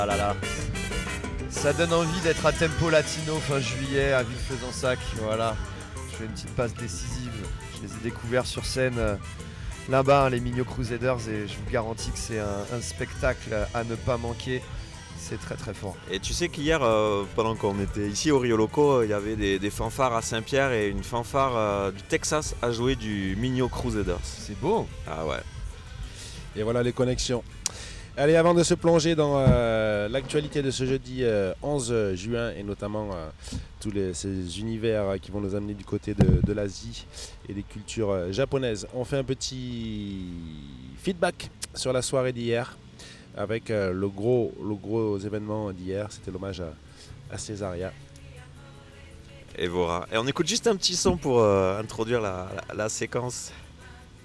Ah là là. Ça donne envie d'être à Tempo Latino fin juillet à Villefranche-Sac. Voilà. Je fais une petite passe décisive. Je les ai découverts sur scène là-bas, les Migno Crusaders, et je vous garantis que c'est un spectacle à ne pas manquer. C'est très très fort. Et tu sais qu'hier, pendant qu'on était ici au Rio Loco, il y avait des fanfares à Saint-Pierre et une fanfare du Texas a joué du Migno Crusaders. C'est beau. Ah ouais. Et voilà les connexions. Allez, avant de se plonger dans l'actualité de ce jeudi 11 juin et notamment tous ces univers qui vont nous amener du côté de l'Asie et des cultures japonaises, on fait un petit feedback sur la soirée d'hier avec le gros événement d'hier, c'était l'hommage à Césaria. Et voilà. Et on écoute juste un petit son pour introduire la séquence.